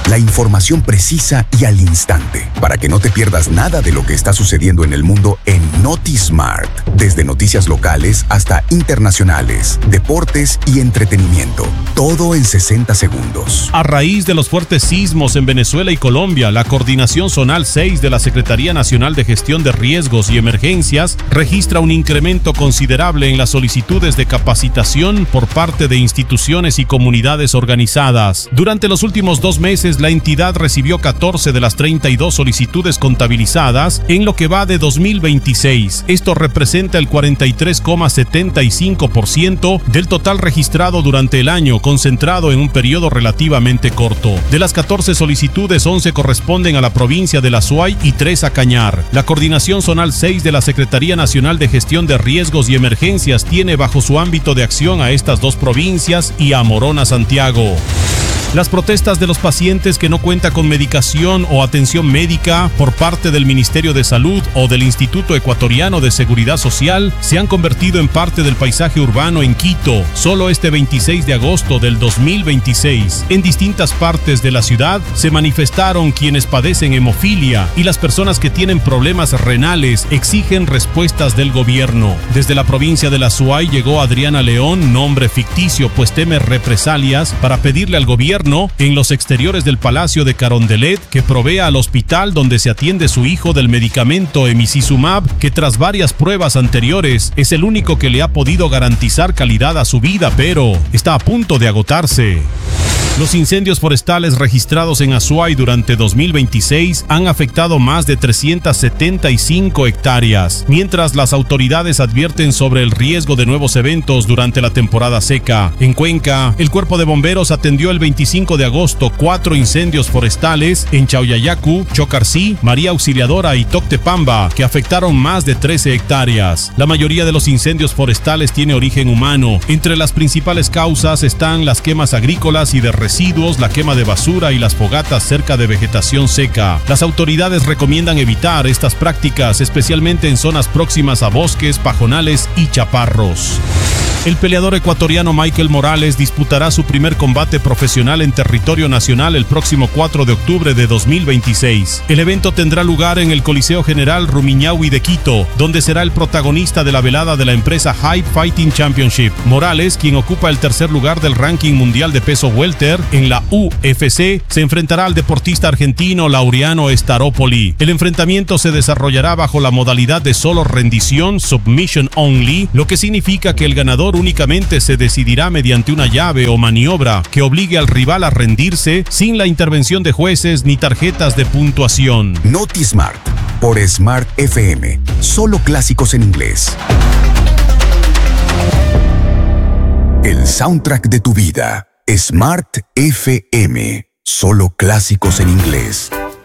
La información precisa y al instante, para que no te pierdas nada de lo que está sucediendo en el mundo en NotiSmart. Desde noticias locales hasta internacionales, deportes y entretenimiento. Todo en 60 segundos. A raíz de los fuertes sismos en Venezuela y Colombia, la Coordinación Zonal 6 de la Secretaría Nacional de Gestión de Riesgos y Emergencias registra un incremento considerable en las solicitudes de capacitación por parte de instituciones y comunidades organizadas. Durante los últimos 2 meses, la entidad recibió 14 de las 32 solicitudes contabilizadas en lo que va de 2026. Esto representa el 43,75% del total registrado durante el año, concentrado en un periodo relativamente corto. De las 14 solicitudes, 11 corresponden a la provincia de La Suay y 3 a Cañar. La Coordinación Zonal 6 de la Secretaría Nacional de Gestión de Riesgos y Emergencias tiene bajo su ámbito de acción a estas 2 provincias y a Morona, Santiago. Las protestas de los pacientes que no cuentan con medicación o atención médica por parte del Ministerio de Salud o del Instituto Ecuatoriano de Seguridad Social se han convertido en parte del paisaje urbano en Quito. Solo este 26 de agosto del 2026, en distintas partes de la ciudad se manifestaron quienes padecen hemofilia y las personas que tienen problemas renales exigen respuestas del gobierno. Desde la provincia de La Suay llegó Adriana León, nombre ficticio pues teme represalias, para pedirle al gobierno en los exteriores del Palacio de Carondelet que provea al hospital donde se atiende su hijo del medicamento Emicizumab, que tras varias pruebas anteriores es el único que le ha podido garantizar calidad a su vida, pero está a punto de agotarse. Los incendios forestales registrados en Azuay durante 2026 han afectado más de 375 hectáreas, mientras las autoridades advierten sobre el riesgo de nuevos eventos durante la temporada seca. En Cuenca, el Cuerpo de Bomberos atendió el 25 de agosto 4 incendios forestales en Chauyayacu, Chocarcí, María Auxiliadora y Toctepamba, que afectaron más de 13 hectáreas. La mayoría de los incendios forestales tiene origen humano. Entre las principales causas están las quemas agrícolas y de residuos, la quema de basura y las fogatas cerca de vegetación seca. Las autoridades recomiendan evitar estas prácticas, especialmente en zonas próximas a bosques, pajonales y chaparros. El peleador ecuatoriano Michael Morales disputará su primer combate profesional en territorio nacional el próximo 4 de octubre de 2026. El evento tendrá lugar en el Coliseo General Rumiñahui de Quito, donde será el protagonista de la velada de la empresa Hype Fighting Championship. Morales, quien ocupa el tercer lugar del ranking mundial de peso welter en la UFC, se enfrentará al deportista argentino Laureano Staropoli. El enfrentamiento se desarrollará bajo la modalidad de solo rendición, submission only, lo que significa que el ganador únicamente se decidirá mediante una llave o maniobra que obligue al rival a rendirse sin la intervención de jueces ni tarjetas de puntuación. NotiSmart por Smart FM. Solo clásicos en inglés. El soundtrack de tu vida. Smart FM. Solo clásicos en inglés.